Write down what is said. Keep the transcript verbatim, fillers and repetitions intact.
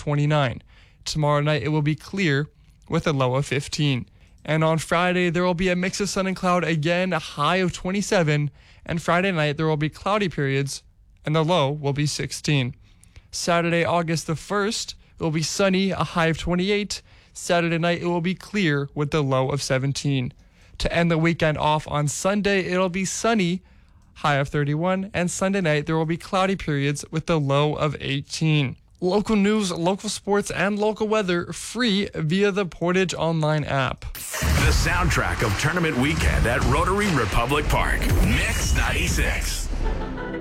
twenty-nine. Tomorrow night, it will be clear with a low of fifteen. And on Friday, there will be a mix of sun and cloud again, a high of twenty-seven. And Friday night, there will be cloudy periods, and the low will be sixteen. Saturday, August the first, it will be sunny, a high of twenty-eight. Saturday night, it will be clear with the low of seventeen. To end the weekend off on Sunday, it'll be sunny, high of thirty-one. And Sunday night, there will be cloudy periods with the low of eighteen. Local news, local sports, and local weather free via the Portage Online app. The soundtrack of Tournament Weekend at Rotary Republic Park. Mix ninety-six.